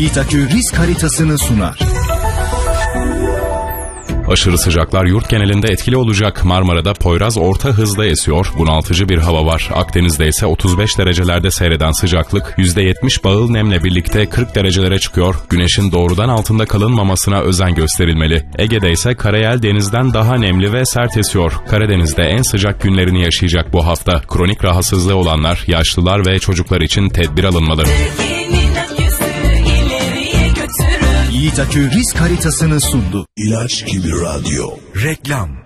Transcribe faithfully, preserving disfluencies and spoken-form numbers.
Yiğit Akü risk haritasını sunar. Aşırı sıcaklar yurt genelinde etkili olacak. Marmara'da Poyraz orta hızda esiyor. Bunaltıcı bir hava var. Akdeniz'de ise otuz beş derecelerde seyreden sıcaklık yüzde yetmiş bağıl nemle birlikte kırk derecelere çıkıyor. Güneşin doğrudan altında kalınmamasına özen gösterilmeli. Ege'de ise karayel denizden daha nemli ve sert esiyor. Karadeniz'de en sıcak günlerini yaşayacak bu hafta. Kronik rahatsızlığı olanlar, yaşlılar ve çocuklar için tedbir alınmalı. Yiğit Akü risk haritasını sundu. İlaç gibi radyo. Reklam.